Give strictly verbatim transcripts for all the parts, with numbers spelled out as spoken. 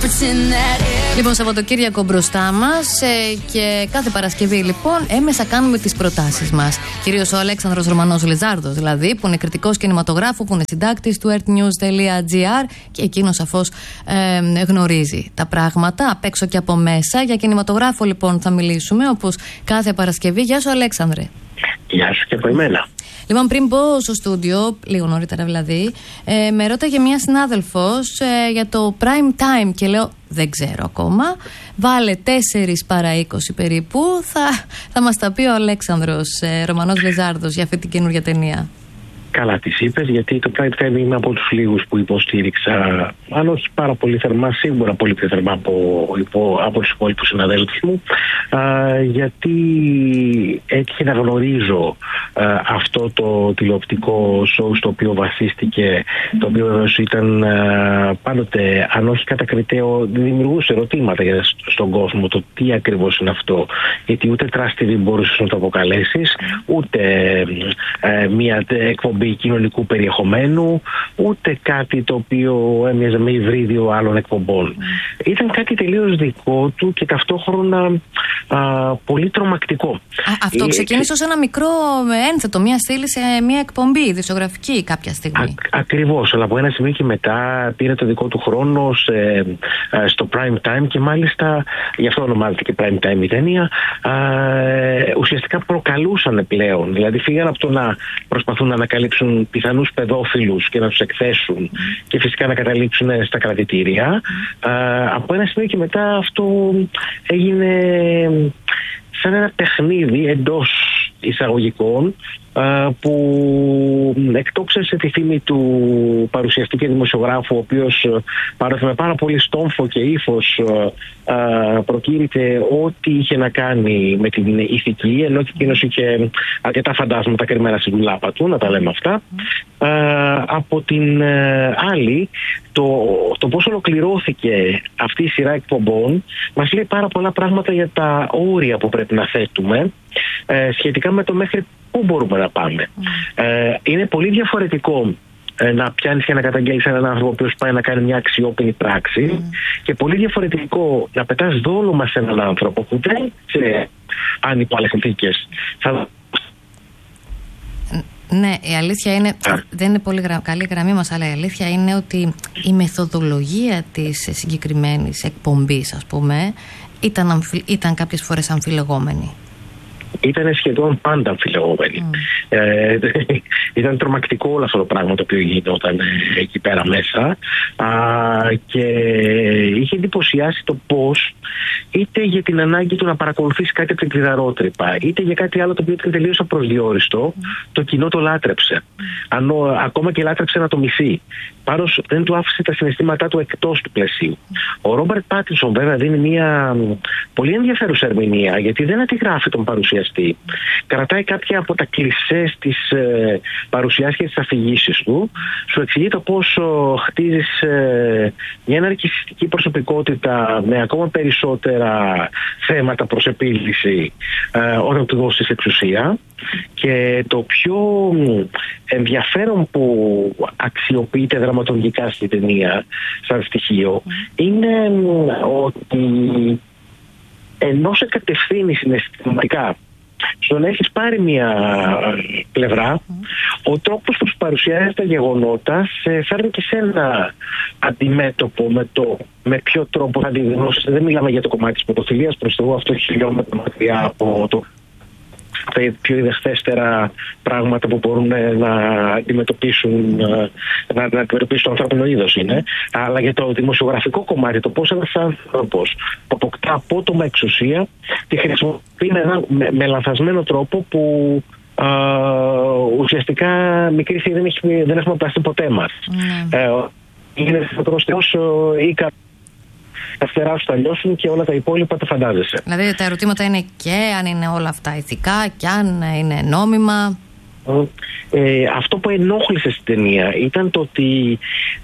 Λοιπόν, Σαββατοκύριακο μπροστά μας ε, και κάθε Παρασκευή λοιπόν έμεσα κάνουμε τις προτάσεις μας. Κυρίως ο Αλέξανδρος Ρωμανός Λιζάρδος, δηλαδή, που είναι κριτικός κινηματογράφου, που είναι συντάκτης του artnews.gr και εκείνος σαφώς ε, γνωρίζει τα πράγματα απ' έξω και από μέσα. Για κινηματογράφο λοιπόν θα μιλήσουμε, όπως κάθε Παρασκευή. Γεια σου, Αλέξανδρε. Γεια σου και από εμένα. Λοιπόν, πριν πω στο στούντιο, λίγο νωρίτερα δηλαδή, ε, με ρώταγε μια συνάδελφος ε, για το prime time και λέω δεν ξέρω ακόμα. Βάλε τέσσερις παρά είκοσι περίπου. Θα, θα μας τα πει ο Αλέξανδρος ε, Ρωμανός Λιζάρδος για αυτή την καινούργια ταινία. Καλά τις είπες, γιατί το prime time είναι από τους λίγους που υποστήριξα, αν όχι πάρα πολύ θερμά, σίγουρα πολύ πιο θερμά από, από, από τους υπόλοιπους συναδέλφους μου, α, γιατί έτυχε να γνωρίζω α, αυτό το τηλεοπτικό show στο οποίο βασίστηκε, το οποίο βέβαιως ήταν α, πάντοτε, αν όχι κατακριτέο, δημιουργούσε ερωτήματα για, στον κόσμο, το τι ακριβώς είναι αυτό, γιατί ούτε Trust τι βι μπορούσες να το αποκαλέσεις, ούτε α, μια εκπομπή κοινωνικού περιεχομένου, ούτε κάτι το οποίο έμοιαζε με υβρίδιο άλλων εκπομπών. Mm. Ήταν κάτι τελείως δικό του και ταυτόχρονα α, πολύ τρομακτικό. Α, αυτό ξεκίνησε ως ένα μικρό ένθετο, μια στήλη σε μια εκπομπή ειδησιογραφική κάποια στιγμή. Α, ακριβώς, αλλά από ένα σημείο και μετά πήρε το δικό του χρόνο σε, α, στο prime time και μάλιστα, γι' αυτό ονομάζεται και prime time η ταινία, α, ουσιαστικά προκαλούσαν πλέον. Δηλαδή φύγαν από το να προσπαθούν να ανακαλύψουν πιθανούς παιδόφιλους και να τους εκθέσουν mm. και φυσικά να καταλήξουν στα κρατητήρια. Mm. Α, από ένα σημείο και μετά αυτό έγινε σαν ένα παιχνίδι εντός εισαγωγικών που εκτόξευσε τη φήμη του παρουσιαστή και δημοσιογράφου, ο οποίος παρότι με πάρα πολύ στόμφο και ύφος προκήρυτε ό,τι είχε να κάνει με την ηθική, ενώ και εκείνος είχε αρκετά φαντάσματα κρυμμένα στη δουλάπα του, να τα λέμε αυτά. Mm. Από την άλλη, το, το πώς ολοκληρώθηκε αυτή η σειρά εκπομπών μας λέει πάρα πολλά πράγματα για τα όρια που πρέπει να θέτουμε ε, σχετικά με το μέχρι πού μπορούμε να πάμε. Mm. Ε, είναι πολύ διαφορετικό ε, να πιάνεις και να καταγγέλεις έναν άνθρωπο ο οποίος πάει να κάνει μια αξιόπινη πράξη mm. και πολύ διαφορετικό να πετάς δόλωμα σε έναν άνθρωπο που δεν ξέρει αν υπό άλλες συνθήκες θα... Ναι, η αλήθεια είναι, δεν είναι πολύ γρα, καλή γραμμή μας, αλλά η αλήθεια είναι ότι η μεθοδολογία της συγκεκριμένης εκπομπής, ας πούμε, ήταν, αμφι, ήταν κάποιες φορές αμφιλεγόμενη. Ήταν σχεδόν πάντα αμφιλεγόμενη. Mm. Ε, ήταν τρομακτικό όλο αυτό το πράγμα το οποίο γινόταν εκεί πέρα μέσα α, και είχε εντυπωσιάσει το πώς, είτε για την ανάγκη του να παρακολουθήσει κάτι από την κλειδαρότρυπα, είτε για κάτι άλλο το οποίο ήταν τελείως απροσδιόριστο, mm. το κοινό το λάτρεψε. Mm. Ανώ, ακόμα και λάτρεψε να το μισεί. Πάρος δεν του άφησε τα συναισθήματά του εκτός του πλαισίου. Mm. Ο Ρόμπερτ Πάτινσον βέβαια δίνει μια πολύ ενδιαφέρουσα ερμηνεία, γιατί δεν αντιγράφει τον παρουσιαστή. Κρατάει κάποια από τα κλισές της ε, παρουσιάσης και της αφηγήσης του. Σου εξηγεί το πόσο χτίζεις ε, μια ναρκισσιστική προσωπικότητα με ακόμα περισσότερα θέματα προς επίλυση ε, όταν του δώσεις εξουσία. Και το πιο ενδιαφέρον που αξιοποιείται δραματουργικά στην ταινία σαν στοιχείο είναι ότι ενώ σε κατευθύνει συναισθηματικά στο να έχεις πάρει μια πλευρά, mm. ο τρόπος που σου παρουσιάζει τα γεγονότα σε φέρνει και σε ένα αντιμέτωπο με το με ποιο τρόπο θα αντιδρώσεις. Δεν μιλάμε για το κομμάτι της πρωτοφιλίας, προς το εγώ αυτό έχει χιλιόμετρα μακριά από το τα πιο ιδεχθέστερα πράγματα που μπορούν να αντιμετωπίσουν, να, να αντιμετωπίσουν το ανθρώπινο είδος είναι. Αλλά για το δημοσιογραφικό κομμάτι, το πώς ένας άνθρωπος που αποκτά απότομα εξουσία τη χρησιμοποιεί με έναν με, με λανθασμένο τρόπο που α, ουσιαστικά μικρή θεία δεν, έχει, δεν έχουμε πλαστεί ποτέ μας. Mm. Ε, είναι φωτογραφικός ή κα... τα φτερά σου θα λιώσουν και όλα τα υπόλοιπα τα φαντάζεσαι. Δηλαδή τα ερωτήματα είναι και αν είναι όλα αυτά ηθικά και αν είναι νόμιμα. Ε, αυτό που ενόχλησε στην ταινία ήταν το ότι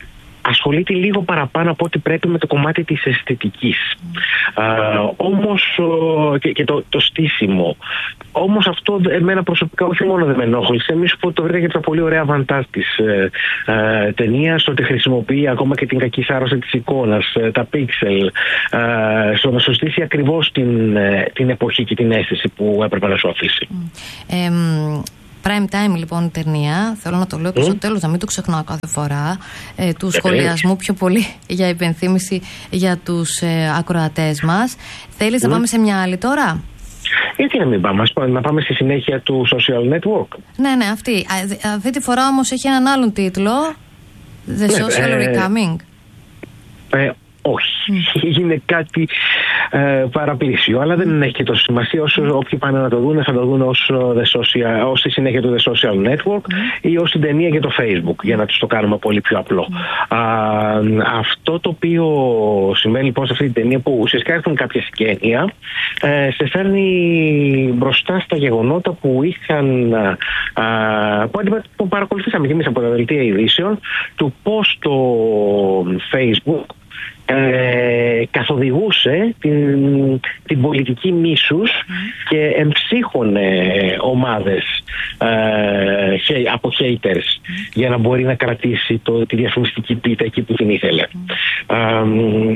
ασχολείται λίγο παραπάνω από ό,τι πρέπει με το κομμάτι της αισθητικής. Mm. Uh, όμως uh, και, και το, το στήσιμο. Όμως αυτό εμένα προσωπικά όχι μόνο δεν με ενόχλησε. Εμείς που το βρήκα και τα πολύ ωραία βαντάζ της uh, uh, ταινίας, ότι χρησιμοποιεί ακόμα και την κακή σάρωση της εικόνας, uh, τα pixel, uh, στο να σου στήσει ακριβώς την, uh, την εποχή και την αίσθηση που έπρεπε να σου αφήσει. Mm. Ε, Prime time λοιπόν η ταινία, θέλω να το λέω και mm. στο τέλος, να μην το ξεχνάω κάθε φορά, ε, του σχολιασμού πιο πολύ για υπενθύμηση για τους ε, ακροατές μας. Θέλεις mm. να πάμε σε μια άλλη τώρα? Γιατί να μην πάμε, να πάμε στη συνέχεια του Social Network. Ναι, ναι, αυτή. Αυτή τη φορά όμως έχει έναν άλλον τίτλο, The Social ναι, Recoming. Ε, ε, όχι. Mm. Είναι κάτι ε, παραπλήσιο, αλλά δεν έχει και τόσο σημασία. Όσο όποιοι πάνε να το δουν, θα το δουν ως, social, ως τη συνέχεια του The Social Network mm. ή ως την ταινία για το Facebook, για να τους το κάνουμε πολύ πιο απλό. Mm. Α, αυτό το οποίο σημαίνει λοιπόν σε αυτή την ταινία, που ουσιαστικά έχουν κάποια συγγένεια, ε, σε φέρνει μπροστά στα γεγονότα που είχαν, α, που, που παρακολουθήσαμε και εμείς από τα δελτία ειδήσεων, του πώς το Facebook Ε, καθοδηγούσε την, την πολιτική μίσους mm. και εμψύχωνε ομάδες ε, από haters mm. για να μπορεί να κρατήσει το, τη διαφημιστική πίτα εκεί που την ήθελε. Mm.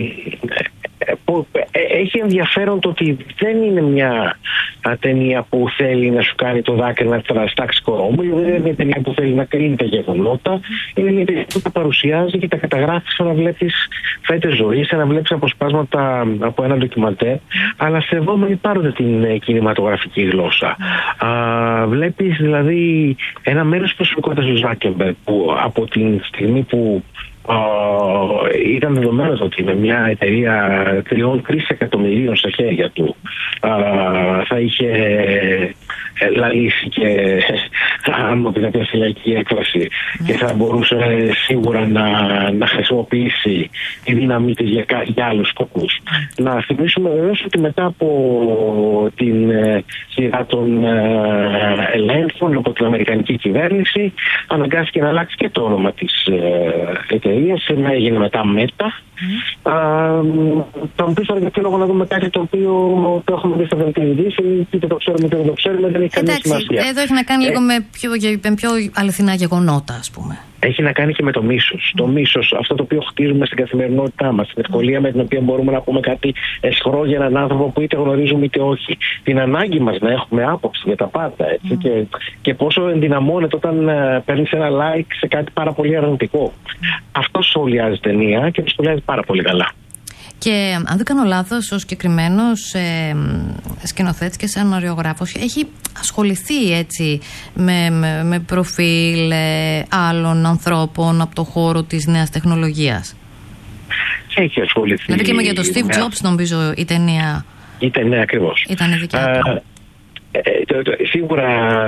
Ε, έχει ενδιαφέρον το ότι δεν είναι μια ταινία που θέλει να σου κάνει το δάκρυ να τραστάξει κορόμου, δεν είναι μια ταινία που θέλει να κρίνει τα γεγονότα, είναι μια ταινία που τα παρουσιάζει και τα καταγράφει σαν να βλέπεις φέτες ζωής, σαν να βλέπεις αποσπάσματα από ένα ντοκιμαντέρ, αλλά σεβόμενοι πάντοτε την κινηματογραφική γλώσσα. Α, βλέπεις δηλαδή ένα μέρος της προσωπικότητας του Ζάκεμπεργκ που από την στιγμή που Uh, ήταν δεδομένο ότι με μια εταιρεία τριών εκατομμυρίων στα χέρια του uh, θα είχε λαλήσει και αν μου πει κάποια φυλακή έκφραση mm. και θα μπορούσε σίγουρα να, να χρησιμοποιήσει τη δύναμή της για, για άλλους σκοπούς. Mm. Να θυμίσουμε βεβαίως ότι μετά από την ε, σειρά των ε, ελέγχων από την Αμερικανική κυβέρνηση αναγκάστηκε να αλλάξει και το όνομα της ε, εταιρείας, να έγινε μετά Meta. Mm. Θα μου πεις τώρα για ποιο λόγο να δούμε κάτι το οποίο το έχουμε δει στα δελτία ειδήσεων, είτε το ξέρουμε είτε δεν το ξέρουμε, δεν έχει καμία σημασία. Εδώ έχει να κάνει ε... λίγο με πιο, με πιο αληθινά γεγονότα, ας πούμε. Έχει να κάνει και με το μίσος. Mm. Το μίσος, αυτό το οποίο χτίζουμε στην καθημερινότητά μας, την ευκολία mm. με την οποία μπορούμε να πούμε κάτι αισχρό για έναν άνθρωπο που είτε γνωρίζουμε είτε όχι. Την ανάγκη μας να έχουμε άποψη για τα πάντα. Έτσι, mm. και, και πόσο ενδυναμώνεται όταν uh, παίρνεις ένα like σε κάτι πάρα πολύ αρνητικό. Mm. Αυτό σχολιάζει ταινία και το σχολιάζει πάρα πολύ καλά. Και αν δεν κάνω λάθος, ο συγκεκριμένος ε, σκηνοθέτης και σεναριογράφος έχει ασχοληθεί έτσι με, με, με προφίλ ε, άλλων ανθρώπων από το χώρο της νέας τεχνολογίας. Έχει ασχοληθεί. Δηλαδή και με για τον Steve Jobs νομίζω η ταινία. Η ταινία ακριβώς. Ήταν η δικιά του. Uh, Ε, το, το, σίγουρα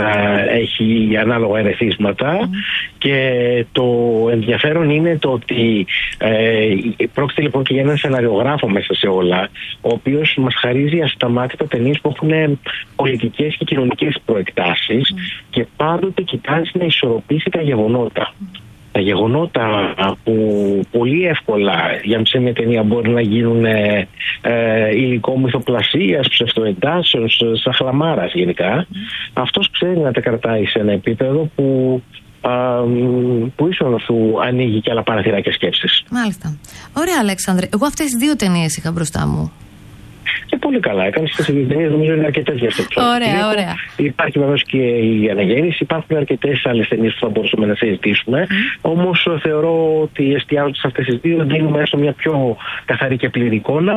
έχει ανάλογα ερεθίσματα mm. και το ενδιαφέρον είναι το ότι ε, πρόκειται λοιπόν και για έναν σεναριογράφο μέσα σε όλα, ο οποίος μας χαρίζει ασταμάτητα ταινίες που έχουν πολιτικές και κοινωνικές προεκτάσεις mm. και πάντοτε κοιτάζει να ισορροπήσει τα γεγονότα. Mm. Τα γεγονότα που πολύ εύκολα για μια ταινία μπορεί να γίνουν ε, ε, υλικό μυθοπλασίας, ψευτοεντάσεων, σαν χλαμάρας γενικά. Mm. Αυτός ξέρει να τα κρατάει σε ένα επίπεδο που, α, που ίσως να σου ανοίγει και άλλα παραθυράκια σκέψης. Μάλιστα. Ωραία, Αλέξανδρε. Εγώ αυτές τις δύο ταινίες είχα μπροστά μου. Και πολύ καλά. Έκανε και σε ταινίες, νομίζω είναι αρκετές για αυτό. Ωραία, ωραία. Υπάρχει βεβαίως και η Αναγέννηση, υπάρχουν αρκετές άλλες ταινίες που θα μπορούσαμε να συζητήσουμε. Mm. Όμως θεωρώ ότι εστιάζοντας σε αυτές τις δύο, δίνουμε έστω μια πιο καθαρή και πλήρη εικόνα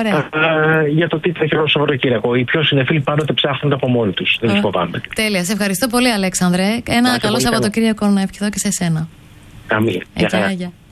α, για το τι θα έχει το Σαββατοκύριακο. Οι πιο συνεφίλοι πάντοτε ψάχνουν από μόνοι τους. Δεν τους φοβάμαι. Τέλεια. Σε ευχαριστώ πολύ, Αλέξανδρε. Ένα καλό Σαββατοκύριακο να ευχηθώ και σε εσένα. Αμήν. Έτσι,